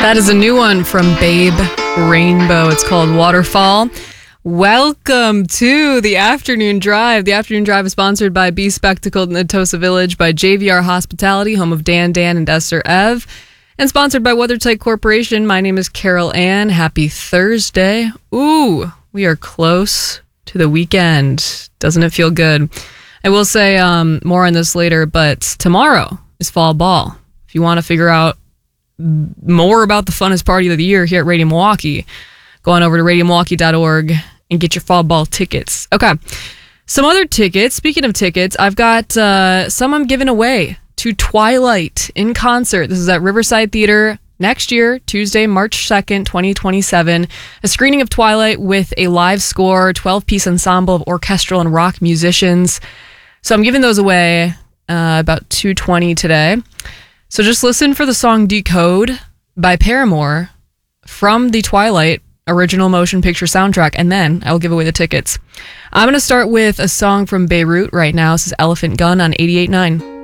That is a new one from Babe Rainbow. It's called Waterfall. Welcome to the Afternoon Drive. The Afternoon Drive is sponsored by Be Spectacled in Atosa Village, by JVR Hospitality, home of Dan, and Esther Ev, and sponsored by WeatherTight Corporation. My name is Carol Ann. Happy Thursday. Ooh, we are close to the weekend. Doesn't it feel good? I will say more on this later, but tomorrow is fall ball. If you want to figure out more about the funnest party of the year here at Radio Milwaukee, go on over to radiomilwaukee.org and get your fall ball tickets. Okay, some other tickets. Speaking of tickets, I've got some I'm giving away to Twilight in concert. This is at Riverside Theater next year, Tuesday, March 2nd, 2027. A screening of Twilight with a live score, 12-piece ensemble of orchestral and rock musicians. So I'm giving those away about 2:20 today. So just listen for the song Decode by Paramore from the Twilight original motion picture soundtrack, and then I'll give away the tickets. I'm going to start with a song from Beirut right now. This is Elephant Gun on 88.9.